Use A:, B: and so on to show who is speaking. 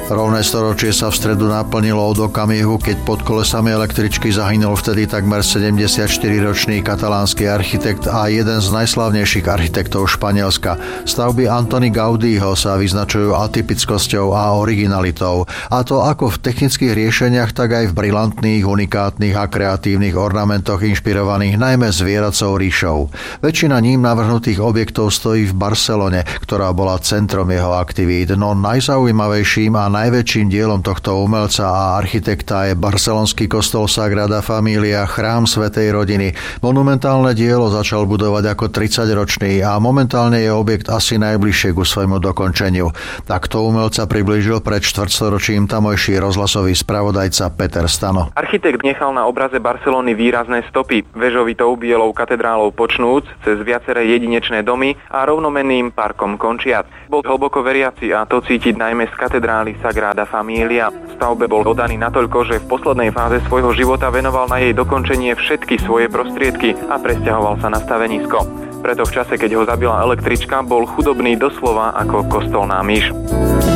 A: Rovné storočie sa v stredu naplnilo od okamihu, keď pod kolesami električky zahynul vtedy takmer 74-ročný katalánsky architekt a jeden z najslávnejších architektov Španielska. Stavby Antoni Gaudího sa vyznačujú atypickosťou a originalitou. A to ako v technických riešeniach, tak aj v brilantných, unikátnych a kreatívnych ornamentoch inšpirovaných najmä zvieracou ríšou. Väčšina ním navrhnutých objektov stojí v Barcelone, ktorá bola centrom jeho aktivít, no najzaujímavejším a najväčším dielom tohto umelca a architekta je barcelonský kostol Sagrada Familia, chrám Svätej rodiny. Monumentálne dielo začal budovať ako 30-ročný a momentálne je objekt asi najbližšie ku svojmu dokončeniu. Takto umelca priblížil pred štvrťstoročím tamojší rozhlasový spravodajca Peter Stano.
B: Architekt nechal na obraze Barcelony výrazné stopy, vežovitou bielou katedrálou počnúc cez viaceré jedinečné domy a rovnomenným parkom končiat. Bol hlboko veriaci a to cítiť najmä z katedrály Sagrada Familia. Stavbe bol oddaný natoľko, že v poslednej fáze svojho života venoval na jej dokončenie všetky svoje prostriedky a presťahoval sa na stavenisko. Preto v čase, keď ho zabila električka, bol chudobný doslova ako kostolná myš.